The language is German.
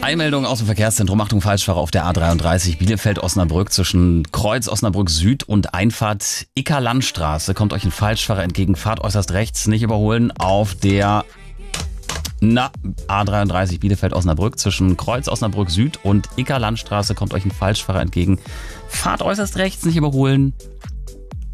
Eilmeldung aus dem Verkehrszentrum. Achtung, Falschfahrer auf der A33 Bielefeld-Osnabrück zwischen Kreuz Osnabrück Süd und Einfahrt Ickerlandstraße. Kommt euch ein Falschfahrer entgegen. Fahrt äußerst rechts, nicht überholen auf der A33 Bielefeld-Osnabrück zwischen Kreuz Osnabrück Süd und Ickerlandstraße. Kommt euch ein Falschfahrer entgegen. Fahrt äußerst rechts, nicht überholen.